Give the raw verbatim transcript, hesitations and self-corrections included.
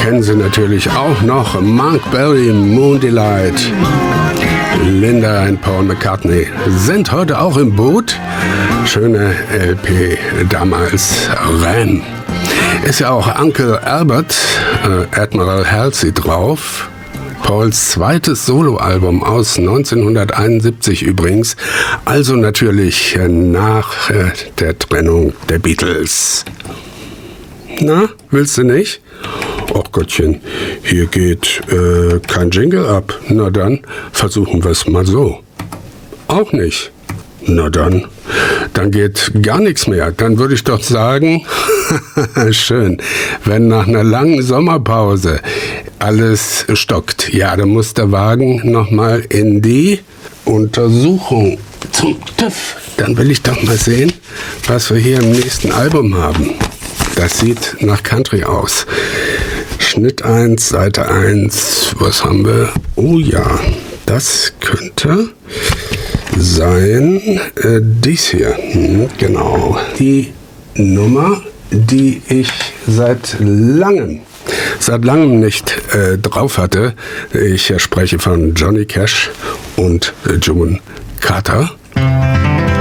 kennen Sie natürlich auch noch Mark Berry, Moon Delight. Linda und Paul McCartney sind heute auch im Boot. Schöne L P damals, Ram. Ist ja auch Uncle Albert, äh, Admiral Halsey drauf. Pauls zweites Soloalbum aus neunzehnhunderteinundsiebzig übrigens, also natürlich nach äh, der Trennung der Beatles. Na, willst du nicht? Ach Gottchen, hier geht äh, kein Jingle ab. Na dann, versuchen wir es mal so. Auch nicht. Na dann, dann geht gar nichts mehr. Dann würde ich doch sagen, schön, wenn nach einer langen Sommerpause alles stockt. Ja, dann muss der Wagen nochmal in die Untersuchung zum TÜV. Dann will ich doch mal sehen, was wir hier im nächsten Album haben. Das sieht nach Country aus. Schnitt eins, Seite eins, was haben wir? Oh ja, das könnte sein, äh, dies hier, hm, genau. Die Nummer, die ich seit langem, seit langem nicht äh, drauf hatte. Ich spreche von Johnny Cash und äh, June Carter.